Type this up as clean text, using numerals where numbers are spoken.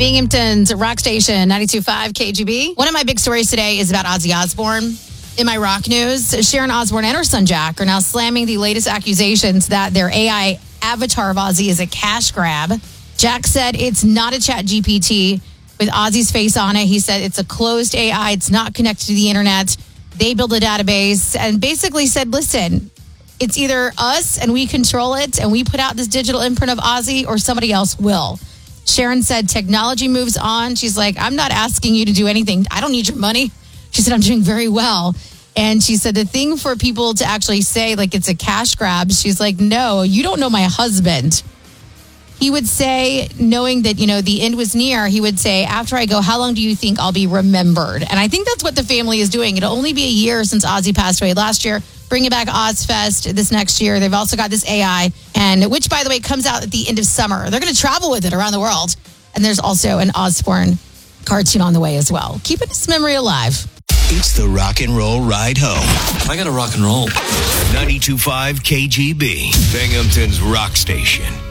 Binghamton's rock station, 92.5 KGB. One of my big stories today is about Ozzy Osbourne. In my rock news, Sharon Osbourne and her son Jack are now slamming the latest accusations that their AI avatar of Ozzy is a cash grab. Jack said it's not a chat GPT with Ozzy's face on it. He said it's a closed AI. It's not connected to the internet. They build a database and basically said, listen, it's either us and we control it and we put out this digital imprint of Ozzy or somebody else will. Sharon said technology moves on. She's like, I'm not asking you to do anything. I don't need your money. She said, I'm doing very well. And she said the thing for people to actually say like it's a cash grab, she's like, no, you don't know my husband. He would say, knowing that, the end was near, he would say, after I go, how long do you think I'll be remembered? And I think that's what the family is doing. It'll only be a year since Ozzy passed away last year. Bringing back Ozfest this next year. They've also got this AI, and which, by the way, comes out at the end of summer. They're going to travel with it around the world. And there's also an Osbourne cartoon on the way as well. Keeping his memory alive. It's the rock and roll ride home. I got to rock and roll. 92.5 KGB, Binghamton's rock station.